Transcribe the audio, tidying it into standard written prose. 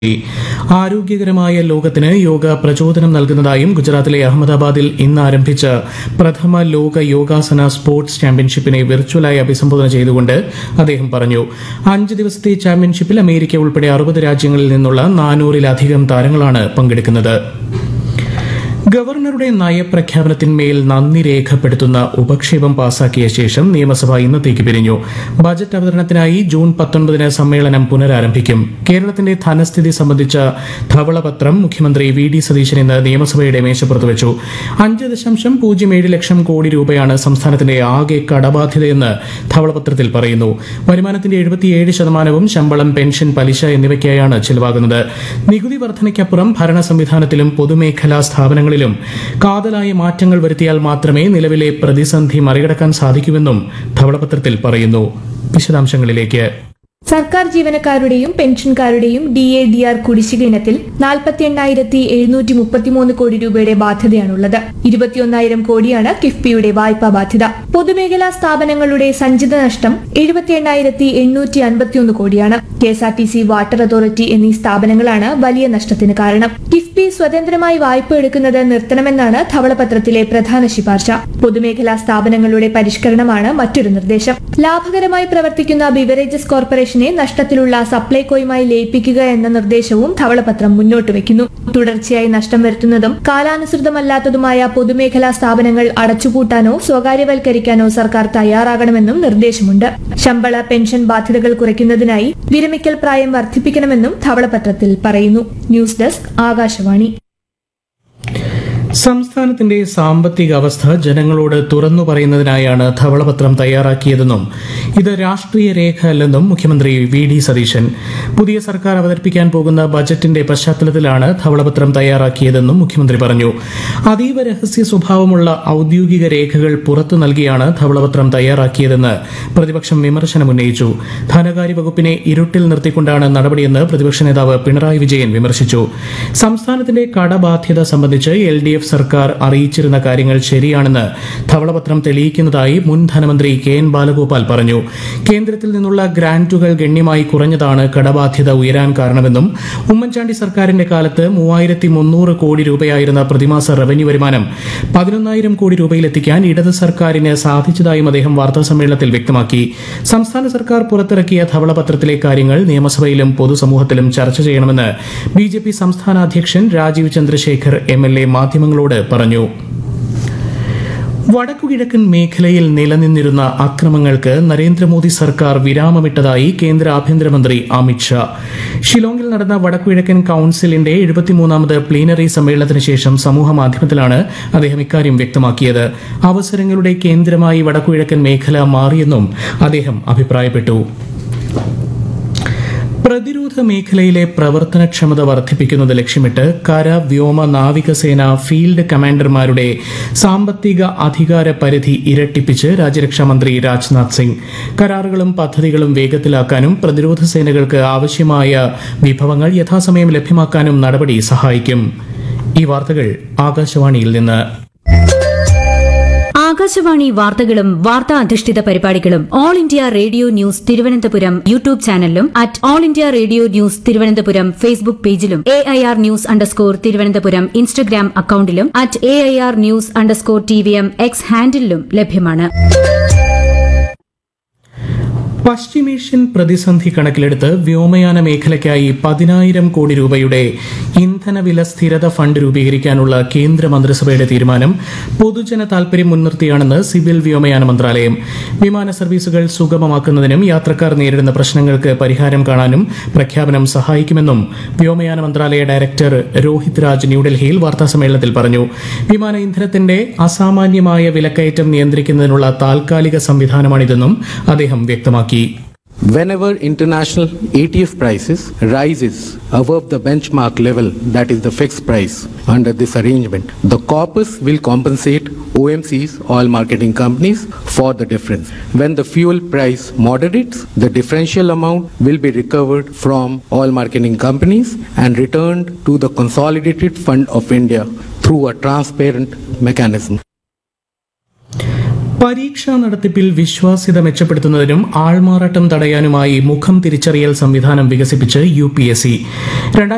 ആരോഗ്യകരമായ ലോകത്തിന് യോഗ പ്രചോദനം നൽകുന്നതായും ഗുജറാത്തിലെ അഹമ്മദാബാദിൽ ഇന്ന് ആരംഭിച്ച പ്രഥമ ലോക യോഗാസന സ്പോർട്സ് ചാമ്പ്യൻഷിപ്പിനെ വെർച്വലായി അഭിസംബോധന ചെയ്തുകൊണ്ട് അദ്ദേഹം പറഞ്ഞു. 5 ദിവസത്തെ ചാമ്പ്യൻഷിപ്പിൽ അമേരിക്ക ഉൾപ്പെടെ 60 രാജ്യങ്ങളിൽ നിന്നുള്ള 400-ലധികം താരങ്ങളാണ് പങ്കെടുക്കുന്നത്. ഗവർണറുടെ നയപ്രഖ്യാപനത്തിന്മേൽ നന്ദി രേഖപ്പെടുത്തുന്ന ഉപക്ഷേപം പാസാക്കിയ ശേഷം നിയമസഭ ഇന്നത്തേക്ക് പിരിഞ്ഞു. ബജറ്റ് അവതരണത്തിനായി ജൂൺ 19 സമ്മേളനം പുനരാരംഭിക്കും. കേരളത്തിന്റെ ധനസ്ഥിതി സംബന്ധിച്ച ധവളപത്രം മുഖ്യമന്ത്രി വി.ഡി. സതീശൻ ഇന്ന് നിയമസഭയുടെ മേശപ്പുറത്ത് വെച്ചു. 5.07 ലക്ഷം കോടി രൂപയാണ് സംസ്ഥാനത്തിന്റെ ആകെ കടബാധ്യതയെന്ന് ധവളപത്രത്തിൽ പറയുന്നു. വരുമാനത്തിന്റെ 77% ശമ്പളം, പെൻഷൻ, പലിശ എന്നിവയ്ക്കായാണ് ചെലവാകുന്നത്. നികുതി വർധനയ്ക്കപ്പുറം ഭരണ സംവിധാനത്തിലും പൊതുമേഖലാ സ്ഥാപനങ്ങളിലും കാതലായ മാറ്റങ്ങൾ വരുത്തിയാൽ മാത്രമേ നിലവിലെ പ്രതിസന്ധി മറികടക്കാൻ സാധിക്കൂവെന്നും ധവളപത്രത്തിൽ പറയുന്നു. വിശദാംശങ്ങളിലേക്ക്. സർക്കാർ ജീവനക്കാരുടെയും പെൻഷൻകാരുടെയും DA/DR കുടിശ്ശിക ഇനത്തിൽ 48,733 കോടി രൂപയുടെ ബാധ്യതയാണുള്ളത്. 21,000 കോടിയാണ് കിഫ്ബിയുടെ വായ്പാ ബാധ്യത. പൊതുമേഖലാ സ്ഥാപനങ്ങളുടെ സഞ്ചിത നഷ്ടം 78,851 കോടിയാണ്. KSRTC, വാട്ടർ അതോറിറ്റി എന്നീ സ്ഥാപനങ്ങളാണ് വലിയ നഷ്ടത്തിന് കാരണം. കിഫ്ബി സ്വതന്ത്രമായി വായ്പ എടുക്കുന്നത് നിർത്തണമെന്നാണ് ധവളപത്രത്തിലെ പ്രധാന ശുപാർശ. പൊതുമേഖലാ സ്ഥാപനങ്ങളുടെ പരിഷ്കരണമാണ് മറ്റൊരു നിർദ്ദേശം. ലാഭകരമായി പ്രവർത്തിക്കുന്ന ബിവറേജസ് കോർപ്പറേഷനെ നഷ്ടത്തിലുള്ള സപ്ലൈകോയുമായി ലയിപ്പിക്കുക എന്ന നിർദ്ദേശവും ധവളപത്രം മുന്നോട്ട് വയ്ക്കുന്നു. തുടർച്ചയായി നഷ്ടം വരുത്തുന്നതും കാലാനുസൃതമല്ലാത്തതുമായ പൊതുമേഖലാ സ്ഥാപനങ്ങൾ അടച്ചുപൂട്ടാനോ സ്വകാര്യവൽക്കരിക്കാനോ സർക്കാർ തയ്യാറാകണമെന്നും നിർദ്ദേശമുണ്ട്. ശമ്പള, പെൻഷൻ ബാധ്യതകൾ കുറയ്ക്കുന്നതിനായി വിരമിക്കൽ പ്രായം വർദ്ധിപ്പിക്കണമെന്നും ധവളപത്രത്തിൽ പറയുന്നു. News desk, Akashvani. സംസ്ഥാനത്തിന്റെ സാമ്പത്തിക അവസ്ഥ ജനങ്ങളോട് തുറന്നു പറയുന്നതിനായാണ് ധവളപത്രം തയ്യാറാക്കിയതെന്നും ഇത് രാഷ്ട്രീയ രേഖ അല്ലെന്നും മുഖ്യമന്ത്രി വി.ഡി. സതീശൻ. പുതിയ സർക്കാർ അവതരിപ്പിക്കാൻ പോകുന്ന ബജറ്റിന്റെ പശ്ചാത്തലത്തിലാണ് ധവളപത്രം തയ്യാറാക്കിയതെന്നും മുഖ്യമന്ത്രി പറഞ്ഞു. അതീവ രഹസ്യ സ്വഭാവമുള്ള ഔദ്യോഗിക രേഖകൾ പുറത്തു നൽകിയാണ് ധവളപത്രം തയ്യാറാക്കിയതെന്ന് പ്രതിപക്ഷം വിമർശനമുന്നയിച്ചു. ധനകാര്യ വകുപ്പിനെ ഇരുട്ടിൽ നിർത്തിക്കൊണ്ടാണ് നടപടിയെന്ന് പ്രതിപക്ഷ നേതാവ് പിണറായി വിജയൻ വിമർശിച്ചു. സംസ്ഥാനത്തിന്റെ കടബാധ്യത സംബന്ധിച്ച് LDF സർക്കാർ അറിയിച്ചിരുന്ന കാര്യങ്ങൾ ശരിയാണെന്ന് ധവളപത്രം തെളിയിക്കുന്നതായി മുൻ ധനമന്ത്രി KN ബാലഗോപാൽ പറഞ്ഞു. കേന്ദ്രത്തിൽ നിന്നുള്ള ഗ്രാന്റുകൾ ഗണ്യമായി കുറഞ്ഞതാണ് കടബാധ്യത ഉയരാൻ കാരണമെന്നും ഉമ്മൻചാണ്ടി സർക്കാരിന്റെ കാലത്ത് 3,300 കോടി രൂപയായിരുന്ന പ്രതിമാസ റവന്യൂ വരുമാനം 11,000 കോടി രൂപയിലെത്തിക്കാൻ ഇടത് സർക്കാരിന് സാധിച്ചതായും അദ്ദേഹം വാർത്താസമ്മേളനത്തിൽ വ്യക്തമാക്കി. സംസ്ഥാന സർക്കാർ പുറത്തിറക്കിയ ധവളപത്രത്തിലെ കാര്യങ്ങൾ നിയമസഭയിലും പൊതുസമൂഹത്തിലും ചർച്ച ചെയ്യണമെന്ന് BJP സംസ്ഥാന അധ്യക്ഷൻ രാജീവ് ചന്ദ്രശേഖർ MLA മാധ്യമങ്ങളോട് പറഞ്ഞു. വടക്കുകിഴക്കൻ മേഖലയിൽ നിലനിന്നിരുന്ന അക്രമങ്ങൾക്ക് നരേന്ദ്രമോദി സർക്കാർ വിരാമമിട്ടതായി കേന്ദ്ര ആഭ്യന്തരമന്ത്രി അമിത്ഷാ. ഷിലോങ്ങിൽ നടന്ന വടക്കുകിഴക്കൻ കൌൺസിലിന്റെ 73ാമത് പ്ലീനറി സമ്മേളനത്തിന് ശേഷം സമൂഹമാധ്യമത്തിലാണ് അദ്ദേഹം ഇക്കാര്യം വ്യക്തമാക്കിയത്. അവസരങ്ങളുടെ കേന്ദ്രമായി വടക്കുകിഴക്കൻ മേഖല മാറിയെന്നും അദ്ദേഹം അഭിപ്രായപ്പെട്ടു. പ്രതിരോധ മേഖലയിലെ പ്രവർത്തനക്ഷമത വർദ്ധിപ്പിക്കുന്നത് ലക്ഷ്യമിട്ട് കര, വ്യോമ, നാവികസേന ഫീൽഡ് കമാൻഡർമാരുടെ സാമ്പത്തിക അധികാര പരിധി ഇരട്ടിപ്പിച്ച് രാജ്യരക്ഷാമന്ത്രി രാജ്നാഥ് സിംഗ്. കരാറുകളും പദ്ധതികളും വേഗത്തിലാക്കാനും പ്രതിരോധ സേനകൾക്ക് ആവശ്യമായ വിഭവങ്ങൾ യഥാസമയം ലഭ്യമാക്കാനും നടപടി സഹായിക്കും. ഈ വാർത്തകൾ ആകാശവാണിയിൽ നിന്ന്. ആകാശവാണി വാർത്തകളും വാർത്താ അധിഷ്ഠിത പരിപാടികളും all India radio news Thiruvananthapuram YouTube ചാനലിലും @all India radio news Thiruvananthapuram Facebook പേജിലും AIR ന്യൂസ് _ ഇൻസ്റ്റഗ്രാം അക്കൌണ്ടിലും @AIR ന്യൂസ് _ X ഹാൻഡിലും ലഭ്യമാണ്. പശ്ചിമേഷ്യൻ പ്രതിസന്ധി കണക്കിലെടുത്ത് വ്യോമയാന മേഖലയ്ക്കായി 10,000 കോടി രൂപയുടെ ഇന്ധനവില സ്ഥിരത ഫണ്ട് രൂപീകരിക്കാനുള്ള കേന്ദ്ര മന്ത്രിസഭയുടെ തീരുമാനം പൊതുജന താൽപര്യം മുൻനിർത്തിയാണെന്ന് സിവിൽ വ്യോമയാന മന്ത്രാലയം. വിമാന സർവീസുകൾ സുഗമമാക്കുന്നതിനും യാത്രക്കാർ നേരിടുന്ന പ്രശ്നങ്ങൾക്ക് പരിഹാരം കാണാനും പ്രഖ്യാപനം സഹായിക്കുമെന്നും വ്യോമയാന മന്ത്രാലയ ഡയറക്ടർ രോഹിത് രാജ് ന്യൂഡൽഹിയിൽ വാർത്താസമ്മേളനത്തിൽ പറഞ്ഞു. വിമാന ഇന്ധനത്തിന്റെ അസാമാന്യമായ വിലക്കയറ്റം നിയന്ത്രിക്കുന്നതിനുള്ള താൽക്കാലിക സംവിധാനമാണിതെന്നും അദ്ദേഹം വ്യക്തമാക്കി. Whenever international ATF prices rises above the benchmark level, that is the fixed price under this arrangement, the corpus will compensate OMCs, oil marketing companies, for the difference. When the fuel price moderates, the differential amount will be recovered from oil marketing companies and returned to the Consolidated Fund of India through a transparent mechanism. പരീക്ഷാ നടത്തിപ്പിൽ വിശ്വാസ്യത മെച്ചപ്പെടുത്തുന്നതിനും ആൾമാറാട്ടം തടയാനുമായി മുഖം തിരിച്ചറിയൽ സംവിധാനം വികസിപ്പിച്ച് UPSC